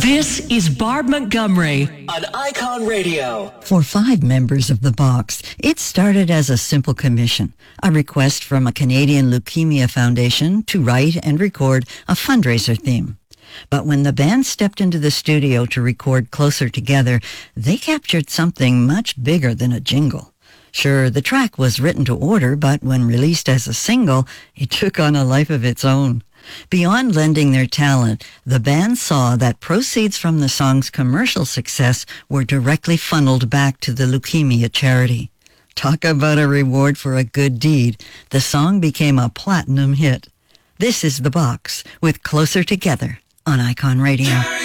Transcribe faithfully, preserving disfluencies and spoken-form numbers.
This is Barb Montgomery on Icon Radio. For five members of the Box, it started as a simple commission, a request from a Canadian Leukemia Foundation to write and record a fundraiser theme. But when the band stepped into the studio to record Closer Together, they captured something much bigger than a jingle. Sure, the track was written to order, but when released as a single, it took on a life of its own. Beyond lending their talent, the band saw that proceeds from the song's commercial success were directly funneled back to the leukemia charity. Talk about a reward for a good deed. The song became a platinum hit. This is The Box with Closer Together on Icon Radio.